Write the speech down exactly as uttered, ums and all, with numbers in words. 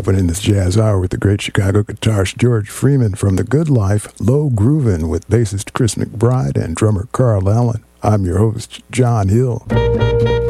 Opening this jazz hour with the great Chicago guitarist George Freeman from The Good Life, Low Groovin' with bassist Chris McBride and drummer Carl Allen. I'm your host, John Hill.